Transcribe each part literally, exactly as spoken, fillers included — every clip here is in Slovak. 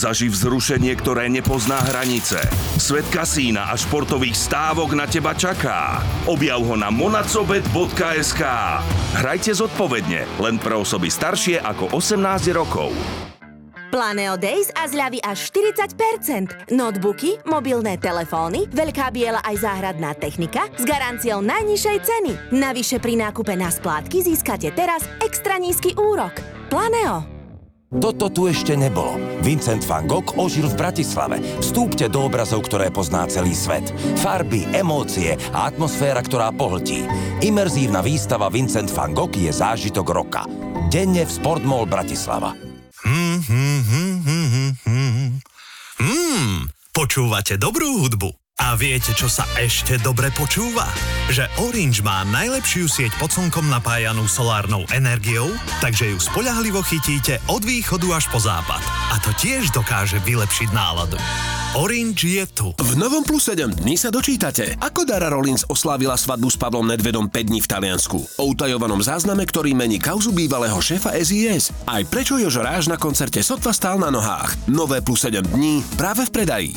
Zaži vzrušenie, ktoré nepozná hranice. Svet kasína a športových stávok na teba čaká. Objav ho na monacobet bodka es ká. Hrajte zodpovedne, len pre osoby staršie ako osemnásť rokov. Planeo Days a zľavy až štyridsať percent. Notebooky, mobilné telefóny, veľká biela aj záhradná technika s garanciou najnižšej ceny. Navyše pri nákupe na splátky získate teraz extra nízky úrok. Planeo. Toto tu ešte nebolo. Vincent van Gogh ožil v Bratislave. Vstúpte do obrazov, ktoré pozná celý svet. Farby, emócie a atmosféra, ktorá pohltí. Imerzívna výstava Vincent van Gogh je zážitok roka. Denne v Sportmall Bratislava. Hmm, hmm, hmm, hmm, hmm, hmm. Hmm, počúvate dobrú hudbu. A viete, čo sa ešte dobre počúva? Že Orange má najlepšiu sieť pod slnkom napájanú solárnou energiou, takže ju spoľahlivo chytíte od východu až po západ. A to tiež dokáže vylepšiť náladu. Orange je tu. V novom Plus sedem dní sa dočítate, ako Dara Rollins oslávila svadbu s Pavlom Nedvedom päť dní v Taliansku. O utajovanom zázname, ktorý mení kauzu bývalého šéfa es í es. Aj prečo Jožo Ráž na koncerte sotva stál na nohách. Nové Plus sedem dní práve v predaji.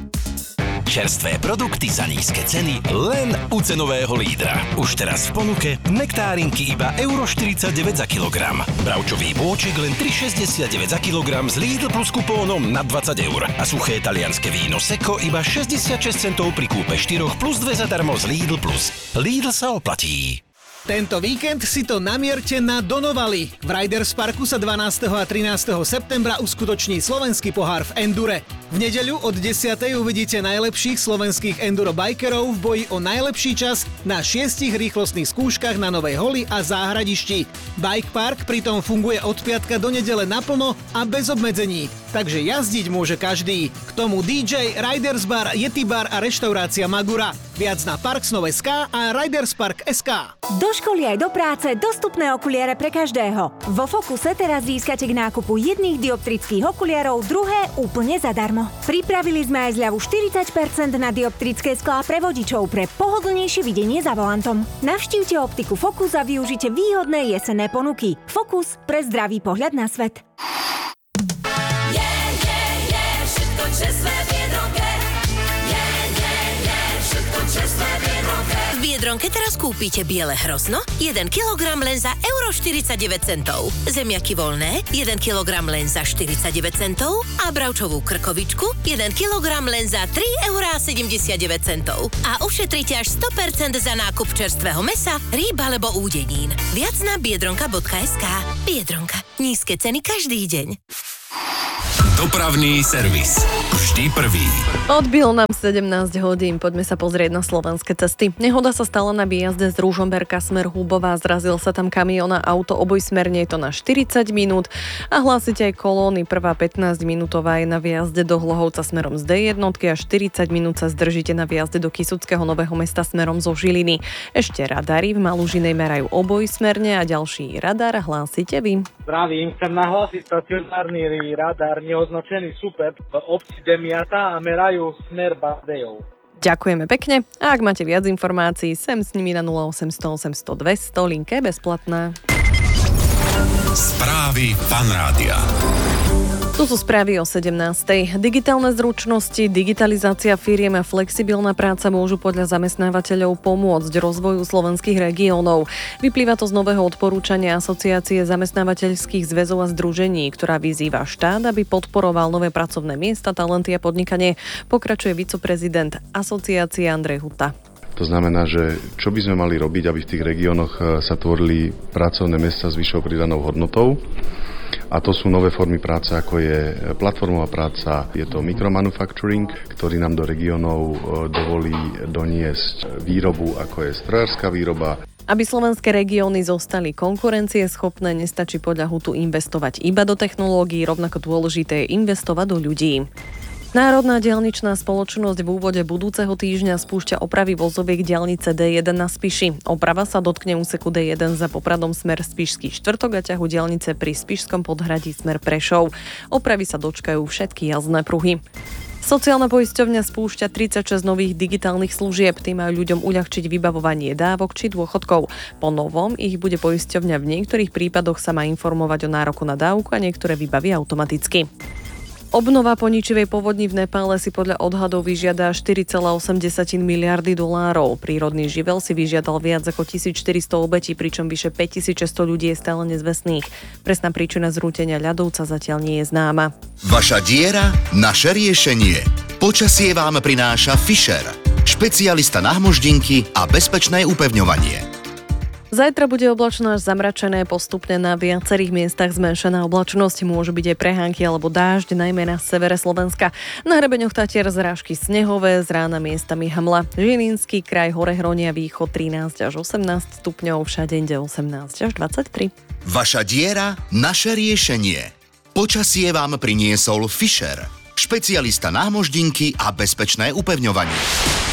Čerstvé produkty za nízke ceny len u cenového lídra. Už teraz v ponuke nektárinky iba euro štyridsaťdeväť za kilogram. Bravčový bôčik len tri šesťdesiatdeväť za kilogram s Lidl Plus kupónom na dvadsať eur. A suché talianske víno Secco iba šesťdesiatšesť centov pri kúpe štyroch plus dve zadarmo z Lidl Plus. Lidl sa oplatí. Tento víkend si to namierte na Donovali. V Riders Parku sa dvanásteho a trinásteho septembra uskutoční slovenský pohár v endure. V nedeľu od desiatej uvidíte najlepších slovenských endurobajkerov v boji o najlepší čas na šiestich rýchlostných skúškach na Novej Holi a Záhradišti. Bike Park pritom funguje od piatka do nedele naplno a bez obmedzení. Takže jazdiť môže každý. K tomu dý džej, Riders Bar, Yeti Bar a reštaurácia Magura. Viac na parksnov bodka es ká a riderspark bodka es ká. Do školy aj do práce dostupné okuliare pre každého. Vo Fokuse teraz získate k nákupu jedných dioptrických okuliarov druhé úplne zadarmo. Pripravili sme aj zľavu štyridsať percent na dioptrické sklá pre vodičov pre pohodlnejšie videnie za volantom. Navštívte optiku Focus a využite výhodné jesenné ponuky. Focus pre zdravý pohľad na svet. V Biedronke teraz kúpite biele hrozno, jeden kilogram len za euro štyridsaťdeväť centov. Zemiaky voľné, jeden kilogram len za štyridsaťdeväť centov a bravčovú krkovičku, jeden kilogram len za tri eurá sedemdesiatdeväť centov. A ušetrite až sto percent za nákup čerstvého mesa, rýb alebo údenín. Viac na biedronka bodka es ká. Biedronka. Nízke ceny každý deň. Dopravný servis. Vždy prvý. Odbil nám sedemnásť hodín. Poďme sa pozrieť na slovenské cesty. Nehoda sa stala na výjazde z Ružomberka smer Hubová. Zrazil sa tam kamión a auto obojsmerne, je to na štyridsať minút. A hlásite aj kolóny. Prvá pätnásťminútová je na výjazde do Hlohovca smerom z dé jedna a štyridsať minút sa zdržíte na výjazde do Kysuckého Nového Mesta smerom zo Žiliny. Ešte radary v Malužinej merajú obojsmerne a ďalší radar hlásite vy. Zdravím, chcem nahlásiť stacionárny radar neoznačený Super v obci Demiata a merajú smer Bardejov. Ďakujeme pekne a ak máte viac informácií, sem s nimi na nula osemsto osemsto dvesto, linke bezplatná. Správy Fan Rádia. Tu sú správy o sedemnástej. Digitálne zručnosti, digitalizácia firiem a flexibilná práca môžu podľa zamestnávateľov pomôcť rozvoju slovenských regiónov. Vyplýva to z nového odporúčania Asociácie zamestnávateľských zväzov a združení, ktorá vyzýva štát, aby podporoval nové pracovné miesta, talenty a podnikanie. Pokračuje viceprezident asociácie Andrej Huta. To znamená, že čo by sme mali robiť, aby v tých regiónoch sa tvorili pracovné miesta s vyššou pridanou hodnotou. A to sú nové formy práce, ako je platformová práca, je to micromanufacturing, ktorý nám do regiónov dovolí doniesť výrobu, ako je strojárska výroba. Aby slovenské regióny zostali konkurencieschopné, nestačí podľa Hutu investovať iba do technológií, rovnako dôležité je investovať do ľudí. Národná diaľničná spoločnosť v úvode budúceho týždňa spúšťa opravy vozoviek diaľnice dé jeden na Spiši. Oprava sa dotkne úseku dé jeden za Popradom smer Spišský štvrtok a ťahu diaľnice pri Spišskom podhradí smer Prešov. Opravy sa dočkajú všetky jazdné pruhy. Sociálna poisťovňa spúšťa tridsaťšesť nových digitálnych služieb. Tí majú ľuďom uľahčiť vybavovanie dávok či dôchodkov. Po novom ich bude poisťovňa v niektorých prípadoch sama informovať o nároku na dávku a niektoré vybaví automaticky. Obnova po ničivej povodni v Nepále si podľa odhadov vyžiada štyri celé osem miliardy dolárov. Prírodný živel si vyžiadal viac ako tisícštyristo obetí, pričom vyše päťtisícšesťsto ľudí je stále nezvestných. Presná príčina zrútenia ľadovca zatiaľ nie je známa. Vaša diera, naše riešenie. Počasie vám prináša Fischer, špecialista na hmoždinky a bezpečné upevňovanie. Zajtra bude oblačno až zamračené, postupne na viacerých miestach zmenšená oblačnosť, môžu byť aj prehánky alebo dážď, najmä na severe Slovenska. Na hrebeňoch Tatier zrážky snehové, z rána miestami hmla. Žilinský kraj, hore Hronia, východ trinásť až osemnásť stupňov, všade inde osemnásť až dvadsaťtri. Vaša diera, naše riešenie. Počasie vám priniesol Fischer, špecialista na hmoždinky a bezpečné upevňovanie.